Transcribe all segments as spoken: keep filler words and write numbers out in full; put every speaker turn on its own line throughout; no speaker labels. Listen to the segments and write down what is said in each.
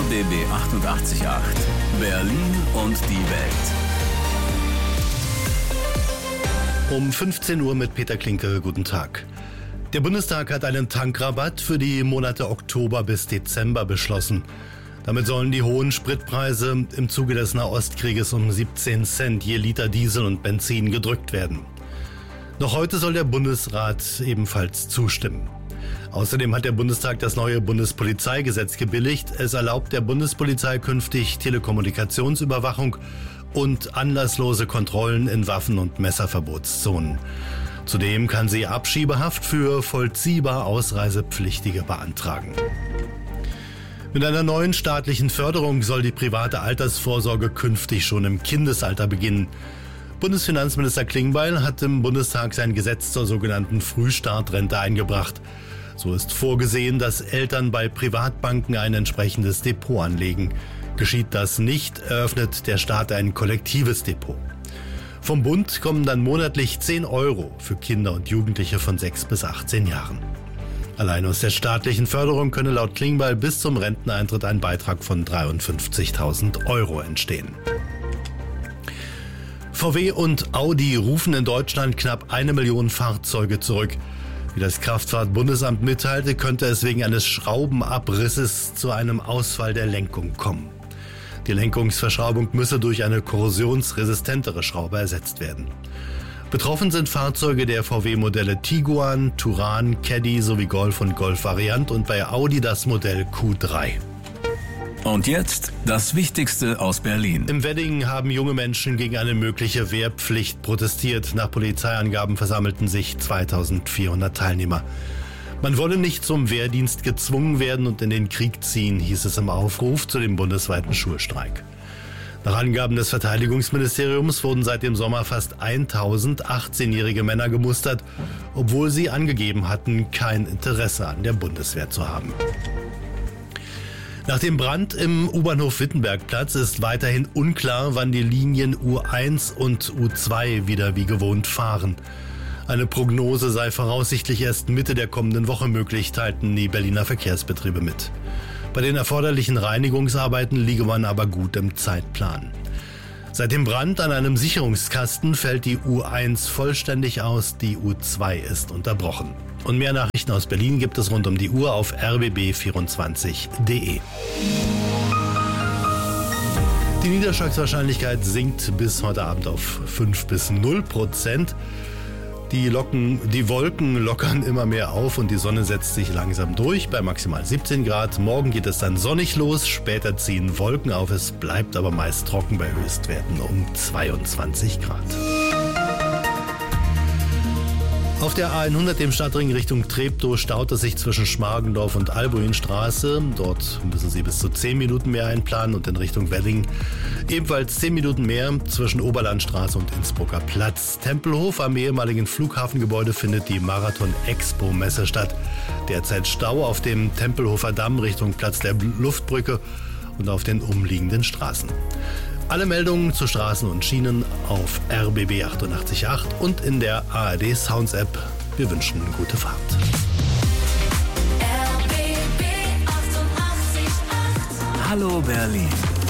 B B achtundachtzig Komma acht. Berlin und die Welt.
Um fünfzehn Uhr mit Peter Klinke. Guten Tag. Der Bundestag hat einen Tankrabatt für die Monate Oktober bis Dezember beschlossen. Damit sollen die hohen Spritpreise im Zuge des Nahostkrieges um siebzehn Cent je Liter Diesel und Benzin gedrückt werden. Noch heute soll der Bundesrat ebenfalls zustimmen. Außerdem hat der Bundestag das neue Bundespolizeigesetz gebilligt. Es erlaubt der Bundespolizei künftig Telekommunikationsüberwachung und anlasslose Kontrollen in Waffen- und Messerverbotszonen. Zudem kann sie Abschiebehaft für vollziehbar Ausreisepflichtige beantragen. Mit einer neuen staatlichen Förderung soll die private Altersvorsorge künftig schon im Kindesalter beginnen. Bundesfinanzminister Klingbeil hat im Bundestag sein Gesetz zur sogenannten Frühstartrente eingebracht. So ist vorgesehen, dass Eltern bei Privatbanken ein entsprechendes Depot anlegen. Geschieht das nicht, eröffnet der Staat ein kollektives Depot. Vom Bund kommen dann monatlich zehn Euro für Kinder und Jugendliche von sechs bis achtzehn Jahren. Allein aus der staatlichen Förderung könne laut Klingbeil bis zum Renteneintritt ein Beitrag von dreiundfünfzigtausend Euro entstehen. V W und Audi rufen in Deutschland knapp eine Million Fahrzeuge zurück. Wie das Kraftfahrtbundesamt mitteilte, könnte es wegen eines Schraubenabrisses zu einem Ausfall der Lenkung kommen. Die Lenkungsverschraubung müsse durch eine korrosionsresistentere Schraube ersetzt werden. Betroffen sind Fahrzeuge der V W-Modelle Tiguan, Touran, Caddy sowie Golf und Golf-Variant und bei Audi das Modell Q drei.
Und jetzt das Wichtigste aus Berlin.
Im Wedding haben junge Menschen gegen eine mögliche Wehrpflicht protestiert. Nach Polizeiangaben versammelten sich zweitausendvierhundert Teilnehmer. Man wolle nicht zum Wehrdienst gezwungen werden und in den Krieg ziehen, hieß es im Aufruf zu dem bundesweiten Schulstreik. Nach Angaben des Verteidigungsministeriums wurden seit dem Sommer fast tausend achtzehnjährige Männer gemustert, obwohl sie angegeben hatten, kein Interesse an der Bundeswehr zu haben. Nach dem Brand im U-Bahnhof Wittenbergplatz ist weiterhin unklar, wann die Linien U eins und U zwei wieder wie gewohnt fahren. Eine Prognose sei voraussichtlich erst Mitte der kommenden Woche möglich, teilten die Berliner Verkehrsbetriebe mit. Bei den erforderlichen Reinigungsarbeiten liege man aber gut im Zeitplan. Seit dem Brand an einem Sicherungskasten fällt die U eins vollständig aus, die U zwei ist unterbrochen. Und mehr Nachrichten aus Berlin gibt es rund um die Uhr auf r b b vierundzwanzig punkt d e. Die Niederschlagswahrscheinlichkeit sinkt bis heute Abend auf fünf bis null Prozent. Die, Locken, die Wolken lockern immer mehr auf und die Sonne setzt sich langsam durch bei maximal siebzehn Grad. Morgen geht es dann sonnig los, später ziehen Wolken auf. Es bleibt aber meist trocken bei Höchstwerten um zweiundzwanzig Grad. Auf der A hundert im Stadtring Richtung Treptow staut es sich zwischen Schmargendorf und Albuinstraße. Dort müssen Sie bis zu zehn Minuten mehr einplanen und in Richtung Wedding ebenfalls zehn Minuten mehr zwischen Oberlandstraße und Innsbrucker Platz. Tempelhof am ehemaligen Flughafengebäude findet die Marathon-Expo-Messe statt. Derzeit Stau auf dem Tempelhofer Damm Richtung Platz der Luftbrücke und auf den umliegenden Straßen. Alle Meldungen zu Straßen und Schienen auf r b b achtundachtzig Komma acht und in der A R D Sounds App. Wir wünschen gute Fahrt.
R B B achtundachtzig Komma acht. Hallo Berlin.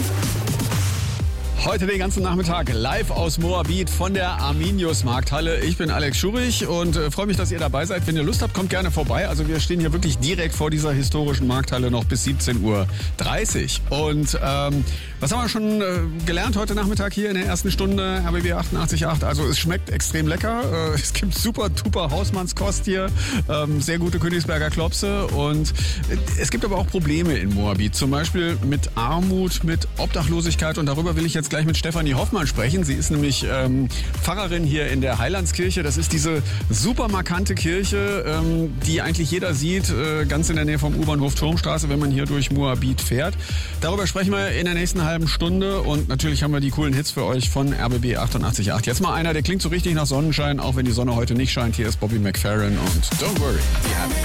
Heute den ganzen Nachmittag live aus Moabit von der Arminius Markthalle. Ich bin Alex Schurich und äh, freue mich, dass ihr dabei seid. Wenn ihr Lust habt, kommt gerne vorbei. Also wir stehen hier wirklich direkt vor dieser historischen Markthalle noch bis siebzehn Uhr dreißig. Und ähm, was haben wir schon äh, gelernt heute Nachmittag hier in der ersten Stunde R B B achtundachtzig Komma acht? Also es schmeckt extrem lecker. Äh, es gibt super, super Hausmannskost hier. Ähm, sehr gute Königsberger Klopse. Und äh, es gibt aber auch Probleme in Moabit. Zum Beispiel mit Armut, mit Obdachlosigkeit. Und darüber will ich jetzt gleich mit Stefanie Hoffmann sprechen. Sie ist nämlich ähm, Pfarrerin hier in der Heilandskirche. Das ist diese super markante Kirche, ähm, die eigentlich jeder sieht, äh, ganz in der Nähe vom U-Bahnhof Turmstraße, wenn man hier durch Moabit fährt. Darüber sprechen wir in der nächsten halben Stunde und natürlich haben wir die coolen Hits für euch von R B B achtundachtzig Komma acht. Jetzt mal einer, der klingt so richtig nach Sonnenschein, auch wenn die Sonne heute nicht scheint. Hier ist Bobby McFerrin und Don't Worry, Be Happy.